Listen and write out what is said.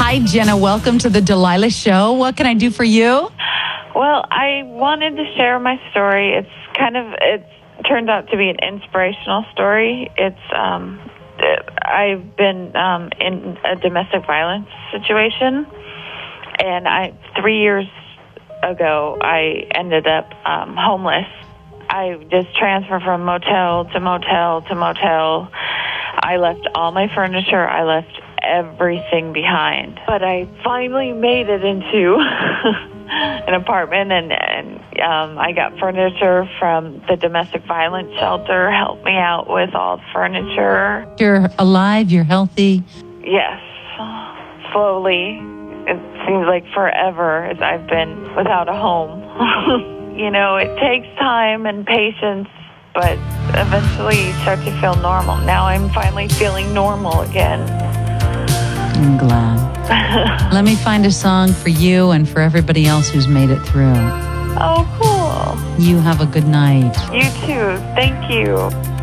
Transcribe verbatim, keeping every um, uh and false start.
Hi, Jenna. Welcome to the Delilah Show. What can I do for you? Well, I wanted to share my story. It's kind of, it's turned out to be an inspirational story. It's, um, I've been um, in a domestic violence situation, and I three years ago, I ended up um, homeless. I just transferred from motel to motel to motel. I left all my furniture. I left everything behind. But I finally made it into an apartment, and, and um, I got furniture from the domestic violence shelter, helped me out with all the furniture. You're alive, you're healthy. Yes, slowly. It seems like forever as I've been without a home. You know, it takes time and patience, but eventually you start to feel normal. Now I'm finally feeling normal again. I'm glad. Let me find a song for you and for everybody else who's made it through. Oh, cool. You have a good night. You too. Thank you.